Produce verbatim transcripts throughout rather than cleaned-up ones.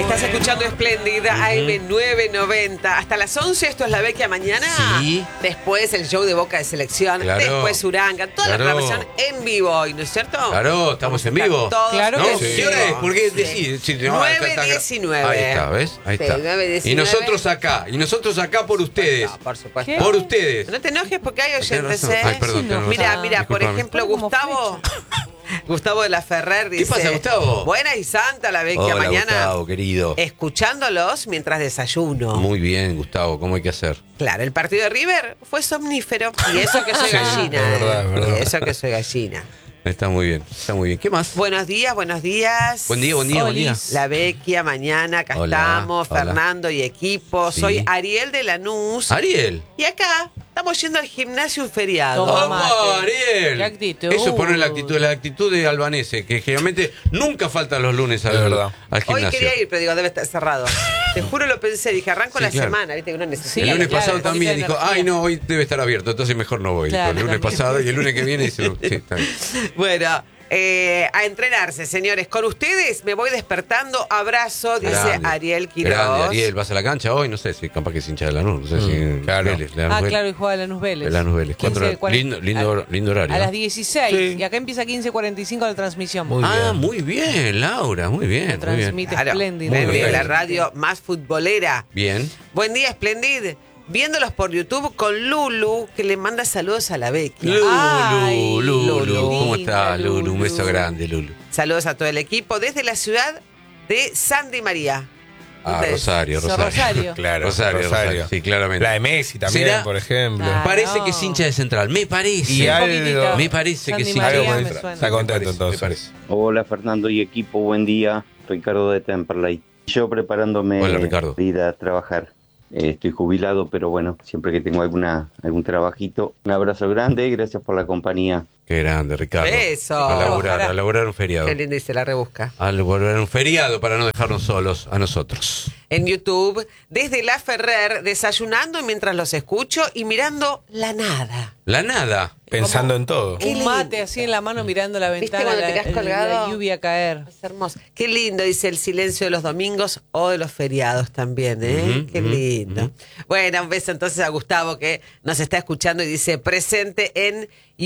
Estás escuchando Espléndida, uh-huh. A M nueve noventa. Hasta las once, esto es La Vecchia Mañana. Sí. Después el show de Boca de Selección. Claro. Después Uranga. Toda Claro. la programación en vivo hoy, ¿no es cierto? Claro, estamos en vivo. Todos Claro ¿No? que Sí. sí. ¿Qué hora es? Porque Sí. decir, si no, nueve está- está- diecinueve. Ahí está, ¿ves? Ahí Sí, está. nueve Y diecinueve. nosotros acá, y nosotros acá por ustedes. No, por supuesto. ¿Qué? Por ustedes. No te enojes porque hay oyentes, razón. ¿eh? Ay, perdón, tenés Mira, razón. mira, por Disculpame. ejemplo, Como Gustavo. Gustavo de la Ferrer dice. ¿Qué pasa, Gustavo? Buena y santa La Vecchia Hola, Mañana. Gustavo, querido. Escuchándolos mientras desayuno. Muy bien, Gustavo, ¿cómo hay que hacer? Claro, el partido de River fue somnífero. Y eso que soy Sí, gallina. es verdad, ¿eh? es verdad. Y eso que soy gallina. Está muy bien, está muy bien. ¿Qué más? Buenos días, buenos días. Buen día, buen día, buen día. Olis. La Vecchia Mañana, acá Hola, estamos, hola. Fernando y equipo. Sí. Soy Ariel de Lanús. Ariel. Y acá estamos yendo al gimnasio un feriado. Toma. ¡Vamos, mate. Ariel! Qué actitud. Eso es poner la actitud, la actitud de albanese, que generalmente nunca faltan los lunes al, Es verdad. al Hoy gimnasio. quería ir, pero digo, debe estar cerrado. Te juro, lo pensé, dije, arranco Sí, la claro. semana, viste que uno necesita. Sí, El lunes claro, pasado un poquito también de dijo, energía. ay no, hoy debe estar abierto, entonces mejor no voy. Claro, el lunes también. pasado y el lunes que viene dice, sí, está bien. Bueno, eh, a entrenarse, señores. Con ustedes me voy despertando. Abrazo, dice Grande. Ariel Quiroz. Grande, Ariel, ¿vas a la cancha hoy? No sé, si capaz que es hincha de Lanús, no sé si claro. Vélez, Lanús Ah, Vélez. claro, y juega Lanús Vélez. Lanús Vélez, quince, cuatro- cuarenta lindo- lindo- lindo horario, A las ¿no? dieciséis. Sí. Y acá empieza quince cuarenta y cinco la transmisión. Muy Ah, bien. muy bien, Laura, muy bien, Lo muy bien. transmite Claro, espléndido. Muy Espléndid, bien. la radio más futbolera. Bien. Buen día, Splendid. Viéndolos por YouTube con Lulu, que le manda saludos a la Vecchia. Lulu, Ay, Lulu, Lulu. ¿cómo estás, Linda, Lulu? Un beso Lulu. grande, Lulu. Saludos a todo el equipo desde la ciudad de Sandy María. Ah, Ustedes. Rosario, Sos Rosario. Rosario. Claro, Rosario, Rosario. Rosario, sí, claramente. La de Messi también, ¿Será? por ejemplo. Ah. Parece no. que es hincha de Central, me parece. Y Un algo- poquitito. Me parece que Sandy sí. María Algo me puede- suena. Está Me contento parece, entonces. me parece. Hola Fernando y equipo, buen día. Ricardo de Temperley. Yo preparándome Hola, Ricardo. para ir a trabajar. Eh, estoy jubilado, pero bueno, siempre que tengo alguna algún trabajito. Un abrazo grande y gracias por la compañía. Qué grande, Ricardo. Eso. A laburar, Ojalá. a laburar un feriado. Qué lindo, y se la rebusca. A laburar un feriado para no dejarnos solos a nosotros. En YouTube, desde La Ferrer, desayunando mientras los escucho y mirando la nada. La nada. Pensando en todo. Qué Un mate lindo. así en la mano mirando la ¿Viste ventana, cuando la, te quedas el- colgado? la lluvia caer. Es hermoso. Qué lindo, dice el silencio de los domingos o de los feriados también, ¿eh? Ujú, Qué ujú, lindo. ujú. Bueno, un beso entonces a Gustavo que nos está escuchando y dice presente en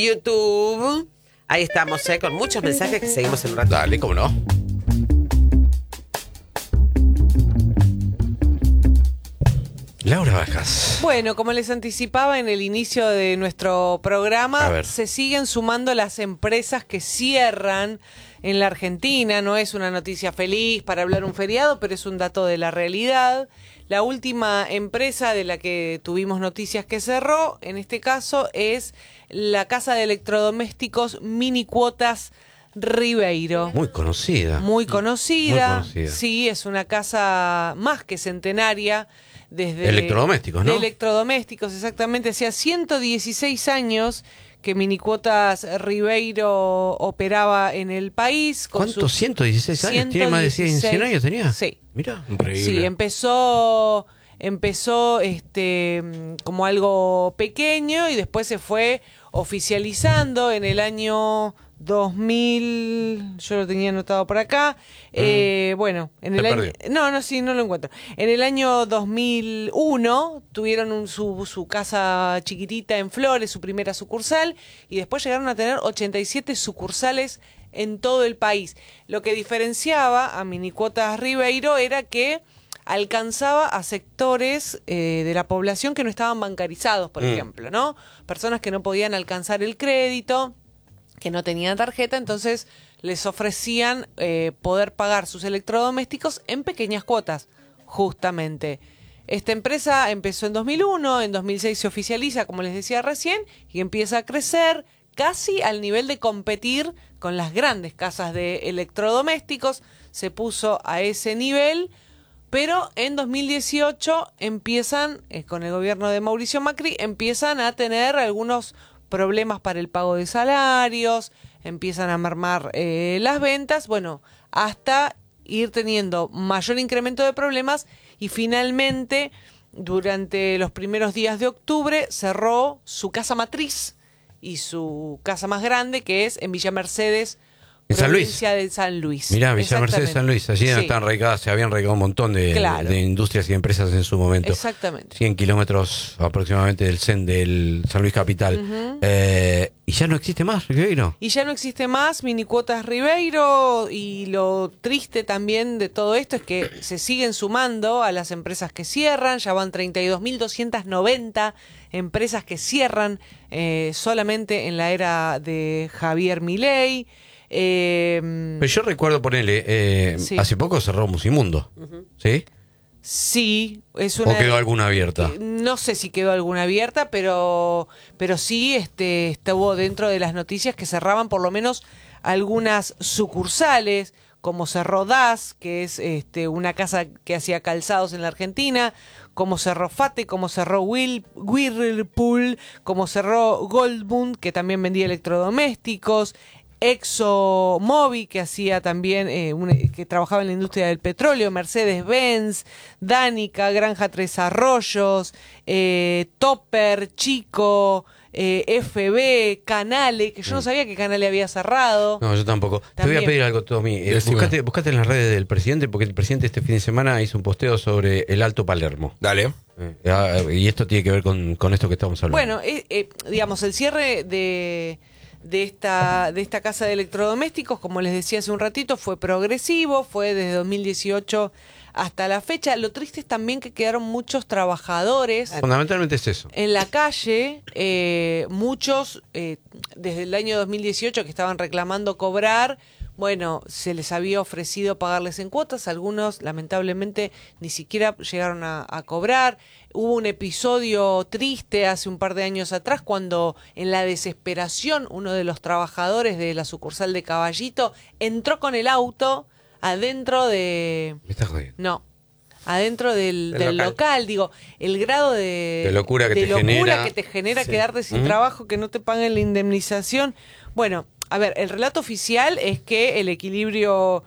YouTube. Ahí estamos, ¿eh? Con muchos mensajes que seguimos en un rato. Dale, ¿cómo no? Laura Bajas. Bueno, como les anticipaba en el inicio de nuestro A programa, ver. se siguen sumando las empresas que cierran en la Argentina. No es una noticia feliz para hablar un feriado, pero es un dato de la realidad. La última empresa de la que tuvimos noticias que cerró, en este caso, es la casa de electrodomésticos Mini Cuotas Ribeiro. Muy conocida. Muy conocida. Muy conocida. Sí, es una casa más que centenaria. Desde Electrodomésticos, ¿no? De electrodomésticos, exactamente. Hacía ciento dieciséis años que Minicuotas Ribeiro operaba en el país. con ¿Cuántos? sus ¿ciento dieciséis años? ¿Tiene más de cien, cien años tenía? Sí. Mira. Increíble. Sí, empezó, empezó este como algo pequeño y después se fue oficializando en el año dos mil, yo lo tenía anotado por acá, eh, bueno, en Te el año, perdí. no, no, sí, no lo encuentro. En el año dos mil uno tuvieron un, su, su casa chiquitita en Flores, su primera sucursal, y después llegaron a tener ochenta y siete sucursales en todo el país. Lo que diferenciaba a Minicuotas Ribeiro era que alcanzaba a sectores eh, de la población que no estaban bancarizados, por Mm. ejemplo, ¿no? Personas que no podían alcanzar el crédito, que no tenían tarjeta, entonces les ofrecían eh, poder pagar sus electrodomésticos en pequeñas cuotas, justamente. Esta empresa empezó en dos mil uno, en dos mil seis se oficializa, como les decía recién, y empieza a crecer casi al nivel de competir con las grandes casas de electrodomésticos. Se puso a ese nivel, pero en dos mil dieciocho empiezan, eh, con el gobierno de Mauricio Macri, empiezan a tener algunos problemas para el pago de salarios, empiezan a mermar eh, las ventas, bueno, hasta ir teniendo mayor incremento de problemas y finalmente durante los primeros días de octubre cerró su casa matriz y su casa más grande, que es en Villa Mercedes, En San Luis. provincia de San Luis. Mirá, Villa Mercedes, Exactamente. San Luis. Allí Sí. están radicadas, se habían radicado un montón de, Claro. de industrias y empresas en su momento. Exactamente. cien kilómetros aproximadamente del C E N del San Luis Capital. Ujú. Eh, y ya no existe más, Ribeiro. Y ya no existe más Minicuotas Ribeiro, y lo triste también de todo esto es que se siguen sumando a las empresas que cierran. Ya van treinta y dos mil doscientas noventa empresas que cierran eh, solamente en la era de Javier Milei. Eh, Pero yo recuerdo ponerle, eh, Sí. hace poco cerró Musimundo, ¿sí? sí, es una... ¿O quedó alguna abierta? Eh, No sé si quedó alguna abierta, pero, pero sí este, estuvo dentro de las noticias que cerraban por lo menos algunas sucursales, como cerró D A S, que es este, una casa que hacía calzados en la Argentina, como cerró Fate, como cerró Will, Whirlpool, como cerró Goldmund, que también vendía electrodomésticos, ExxonMobil, que hacía también, eh, una- que trabajaba en la industria del petróleo, Mercedes-Benz, Danica, Granja Tres Arroyos, eh, Topper, Chico, eh, F B, Canale, que yo no sabía que Canale había cerrado. No, yo tampoco. Te voy a También. pedir algo, Tommy. Eh, Decime. buscate, buscate en las redes del presidente, porque el presidente este fin de semana hizo un posteo sobre el Alto Palermo. Dale. Eh, ah, y esto tiene que ver con, con esto que estamos hablando. Bueno, eh, eh, digamos, el cierre de, de, esta, de esta casa de electrodomésticos, como les decía hace un ratito, fue progresivo, fue desde dos mil dieciocho hasta la fecha. Lo triste es también que quedaron muchos trabajadores Fundamentalmente es eso. en la calle, eh, muchos eh, desde el año dos mil dieciocho que estaban reclamando cobrar. Bueno, se les había ofrecido pagarles en cuotas, algunos lamentablemente ni siquiera llegaron a, a cobrar. Hubo un episodio triste hace un par de años atrás cuando en la desesperación uno de los trabajadores de la sucursal de Caballito entró con el auto adentro de... Me estás jodiendo. No, adentro del, Del del local. local. Digo, el grado de, De locura que de te locura genera. que te genera Sí. quedarte sin Ujú. trabajo, que no te paguen la indemnización. Bueno, a ver, el relato oficial es que el equilibrio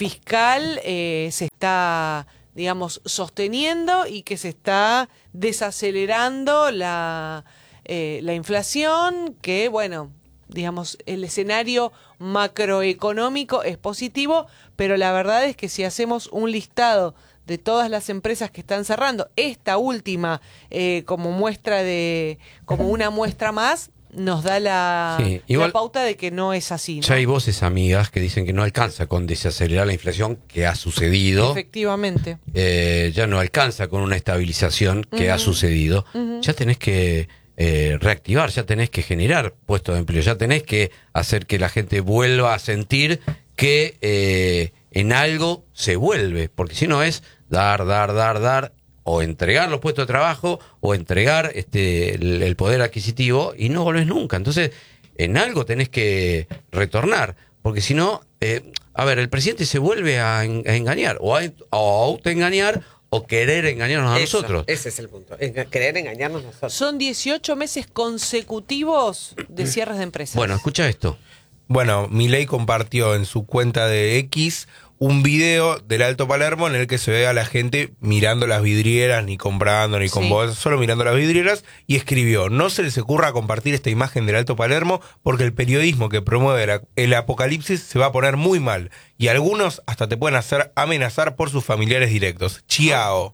fiscal eh, se está, digamos, sosteniendo y que se está desacelerando la, eh, la inflación, que, bueno, digamos, el escenario macroeconómico es positivo, pero la verdad es que si hacemos un listado de todas las empresas que están cerrando, esta última eh, como muestra de, como una muestra más, nos da la, Sí, igual- la pauta de que no es así, ¿no? Ya hay voces amigas que dicen que no alcanza con desacelerar la inflación que ha sucedido. Efectivamente. Eh, ya no alcanza con una estabilización que ha Ujú. sucedido. Ujú. Ya tenés que eh, reactivar, ya tenés que generar puestos de empleo, ya tenés que hacer que la gente vuelva a sentir que eh, en algo se vuelve, porque si no es dar, dar, dar, dar, o entregar los puestos de trabajo, o entregar este el, el poder adquisitivo, y no volvés nunca. Entonces, en algo tenés que retornar, porque si no, eh, a ver, el presidente se vuelve a, en- a engañar, o a, o a autoengañar, o querer engañarnos a Eso, nosotros. Ese es el punto. En- querer engañarnos nosotros. Son dieciocho meses consecutivos de cierres de empresas. Bueno, escucha esto. Bueno, Milei compartió en su cuenta de X un video del Alto Palermo en el que se ve a la gente mirando las vidrieras, ni comprando, ni con Sí. voz, solo mirando las vidrieras, y escribió: no se les ocurra compartir esta imagen del Alto Palermo porque el periodismo que promueve la- el apocalipsis se va a poner muy mal, y algunos hasta te pueden hacer amenazar por sus familiares directos. Chiao.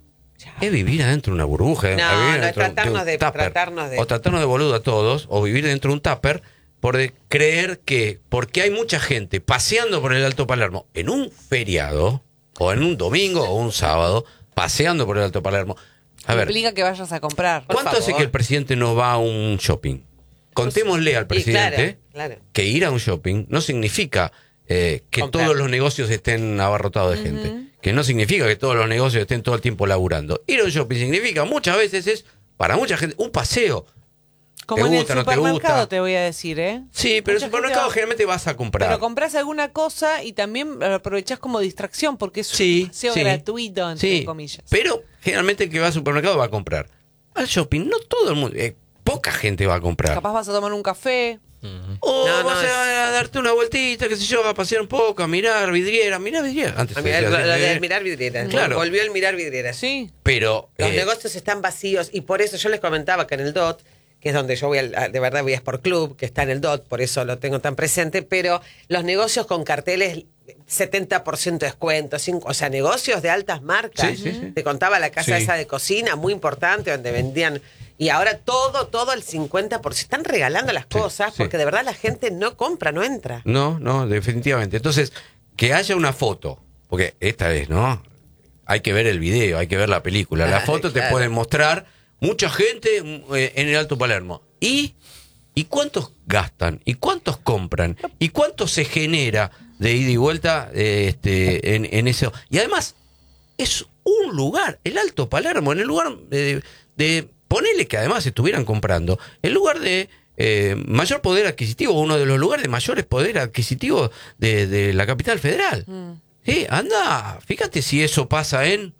Es vivir adentro de una burbuja. No, vivir no, dentro tratarnos un de- tupper. tratarnos de- O tratarnos de boludo a todos, o vivir dentro de un tupper, por de creer que, porque hay mucha gente paseando por el Alto Palermo en un feriado, o en un domingo, o un sábado, paseando por el Alto Palermo. A ver, Implica que vayas a comprar. Por ¿cuánto hace favor. que el presidente no va a un shopping? Contémosle al Y presidente claro, claro. que ir a un shopping no significa eh, que Comprar. todos los negocios estén abarrotados de gente. Que no significa que todos los negocios estén todo el tiempo laburando. Ir a un shopping significa, muchas veces es, para mucha gente, un paseo. Como ¿Te en gusta, el no te supermercado, gusta? te voy a decir, ¿eh? Sí, pero en Mucha el supermercado gente va- generalmente vas a comprar. Pero compras alguna cosa y también lo aprovechás como distracción porque es Sí, un paseo sí. gratuito, entre Sí, comillas. pero generalmente el que va al supermercado va a comprar. Al shopping, no todo el mundo, eh, poca gente va a comprar. Capaz vas a tomar un café. O No, no, vas es- a, a darte una vueltita, qué sé yo, a pasear un poco, a mirar vidriera, mirar vidriera. Antes A se mirar, decía lo, lo así, de ¿eh? mirar vidrieras. Claro. Volvió el mirar vidrieras. Sí. Pero Los eh, negocios están vacíos y por eso yo les comentaba que en el D O T que es donde yo voy, al, a- de verdad voy a Sport Club, que está en el D O T, por eso lo tengo tan presente, pero los negocios con carteles setenta por ciento de descuento, cinco, o sea, negocios de altas marcas. Sí, sí, sí. Te contaba la casa Sí. esa de cocina, muy importante, donde vendían... Y ahora todo, todo el cincuenta por ciento. Están regalando las Sí, cosas sí. porque de verdad la gente no compra, no entra. No, no, definitivamente. Entonces, que haya una foto, porque esta vez, ¿no? Hay que ver el video, hay que ver la película. La Ah, foto te claro. pueden mostrar mucha gente eh, en el Alto Palermo. ¿Y, ¿Y cuántos gastan? ¿Y cuántos compran? ¿Y cuánto se genera de ida y vuelta eh, este, en, en eso? Y además, es un lugar, el Alto Palermo, en el lugar de, de ponele que además estuvieran comprando, el lugar de eh, mayor poder adquisitivo, uno de los lugares de mayores poder adquisitivo de, de la capital federal. Mm. Sí, anda, fíjate si eso pasa en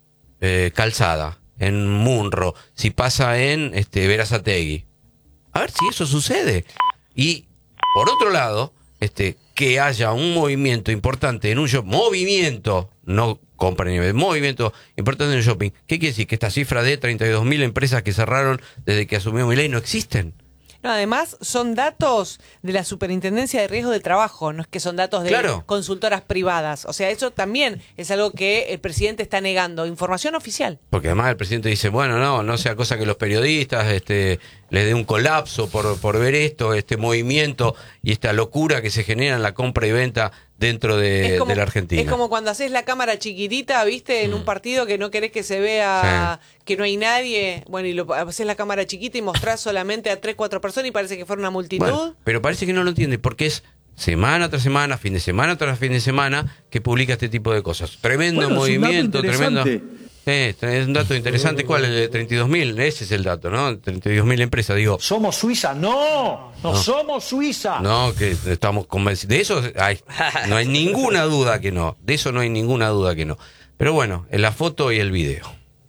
eh, Calzada, en Munro, si pasa en este, Berazategui. A ver si eso sucede. Y, por otro lado, este, que haya un movimiento importante en un shopping, movimiento, no compra ni venta, movimiento importante en el shopping. ¿Qué quiere decir? Que esta cifra de treinta y dos mil empresas que cerraron desde que asumió Milei no existen. No, además, son datos de la Superintendencia de Riesgo del Trabajo, no es que son datos de Claro. consultoras privadas. O sea, eso también es algo que el presidente está negando. Información oficial. Porque además el presidente dice, bueno, no, no sea cosa que los periodistas este, les dé un colapso por, por ver esto, este movimiento y esta locura que se genera en la compra y venta dentro de, es como, de la Argentina. Es como cuando haces la cámara chiquitita, ¿viste? En un partido que no querés que se vea, que no hay nadie. Bueno, y lo, haces la cámara chiquita y mostrás solamente a tres, cuatro personas y parece que fuera una multitud. Bueno, pero parece que no lo entiende porque es semana tras semana, fin de semana tras fin de semana que publica este tipo de cosas. Tremendo Bueno, es un dato movimiento, tremendo. interesante. Sí, es un dato interesante. ¿Cuál? El de treinta y dos mil. Ese es el dato, ¿no? treinta y dos mil empresas, digo. ¿Somos Suiza? No, no, somos Suiza. No, que estamos convencidos. De eso hay, no hay ninguna duda que no. De eso no hay ninguna duda que no. Pero bueno, en la foto y el video.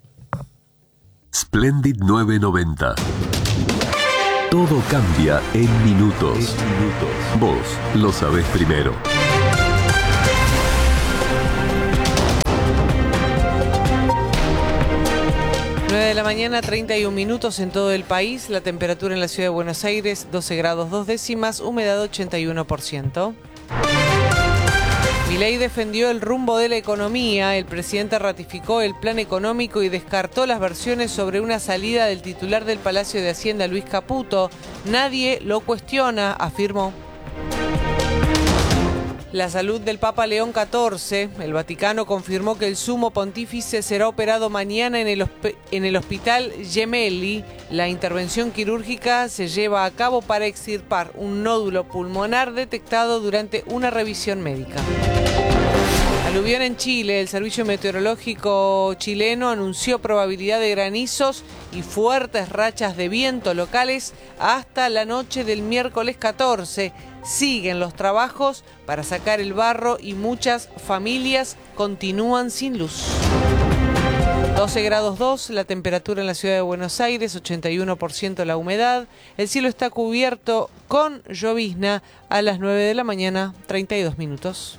Splendid nueve noventa. Todo cambia en minutos. Vos lo sabés primero. nueve de la mañana, treinta y un minutos en todo el país. La temperatura en la ciudad de Buenos Aires, doce grados dos décimas, humedad ochenta y uno por ciento. Milei defendió el rumbo de la economía. El presidente ratificó el plan económico y descartó las versiones sobre una salida del titular del Palacio de Hacienda, Luis Caputo. Nadie lo cuestiona, afirmó. La salud del Papa León catorce. El Vaticano confirmó que el sumo pontífice será operado mañana en el, hosp- en el hospital Gemelli. La intervención quirúrgica se lleva a cabo para extirpar un nódulo pulmonar detectado durante una revisión médica. Aluvión en Chile. El Servicio Meteorológico chileno anunció probabilidad de granizos y fuertes rachas de viento locales hasta la noche del miércoles catorce. Siguen los trabajos para sacar el barro y muchas familias continúan sin luz. doce grados dos, la temperatura en la ciudad de Buenos Aires, ochenta y uno por ciento la humedad. El cielo está cubierto con llovizna a las nueve de la mañana, treinta y dos minutos.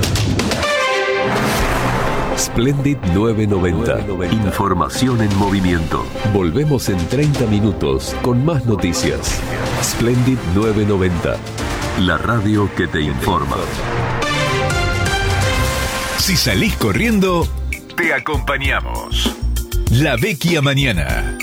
Splendid nueve noventa. Información en movimiento. Volvemos en treinta minutos con más noticias. Splendid nueve noventa. La radio que te informa. Si salís corriendo, te acompañamos. La Vecchia Mañana.